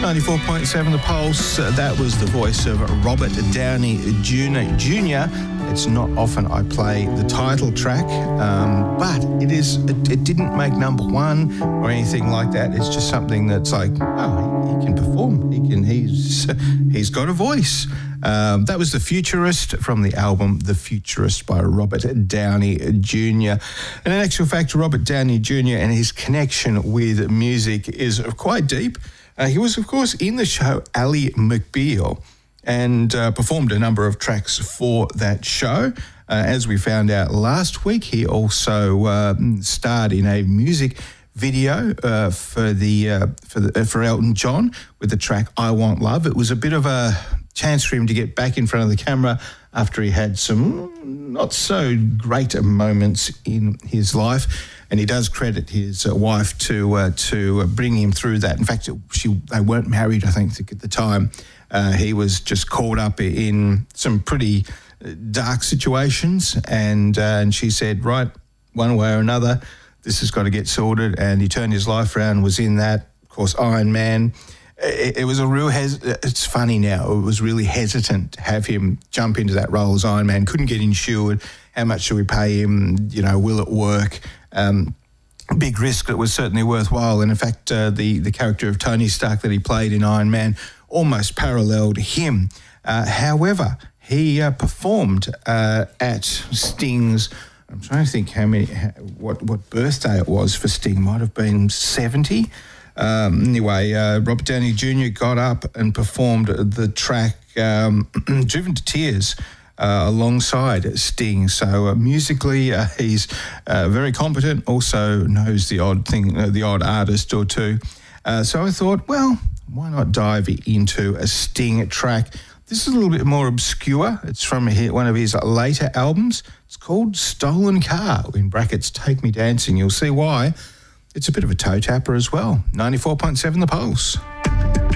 94.7 The Pulse. That was the voice of Robert Downey Jr. It's not often I play the title track, but it didn't make number one or anything like that. It's just something that's like, oh, he can perform. He's got a voice. That was The Futurist from the album The Futurist by Robert Downey Jr. And in actual fact, Robert Downey Jr. and his connection with music is quite deep. He was, of course, in the show Ally McBeal and performed a number of tracks for that show. As we found out last week, he also starred in a music video for Elton John with the track I Want Love. It was a bit of a chance for him to get back in front of the camera after he had some not so great moments in his life, and he does credit his wife to bring him through that. In fact, they weren't married, I think, at the time. He was just caught up in some pretty dark situations, and she said, right, one way or another, this has got to get sorted, and he turned his life around, was in that, of course, Iron Man. It was a real, it's funny now, it was really hesitant to have him jump into that role as Iron Man. Couldn't get insured. How much should we pay him? Will it work? Big risk that was certainly worthwhile. And in fact, the character of Tony Stark that he played in Iron Man almost paralleled him. However, he performed at Sting's, I'm trying to think what birthday it was for Sting. Might have been 70. Anyway, Robert Downey Jr. got up and performed the track Driven to Tears alongside Sting. So musically, he's very competent, also knows the odd artist or two. So I thought, well, why not dive into a Sting track? This is a little bit more obscure. It's from one of his later albums. It's called Stolen Car, in brackets, Take Me Dancing. You'll see why. It's a bit of a toe tapper as well. 94.7 The Pulse.